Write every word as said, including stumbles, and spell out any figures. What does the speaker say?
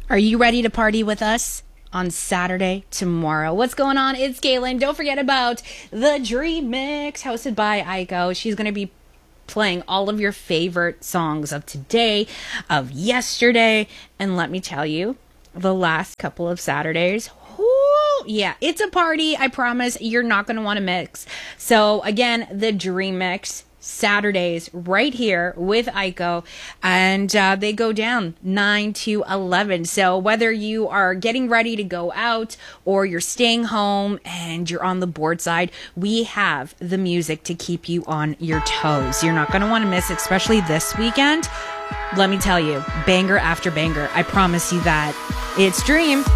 Are you ready to party with us on Saturday tomorrow? What's going on? It's Kaylin. Don't forget about the Dream Mix hosted by Aiko. She's going to be playing all of your favorite songs of today, of yesterday, and let me tell you, the last couple of Saturdays, whoo, yeah, it's a party. I promise you're not going to want to mix. So again, the Dream Mix Saturdays right here with Aiko, and uh, they go down nine to eleven. So whether you are getting ready to go out or you're staying home and you're on the board side, we have the music to keep you on your toes. You're not going to want to miss, especially this weekend. Let me tell you, banger after banger. I promise you that. It's Dream.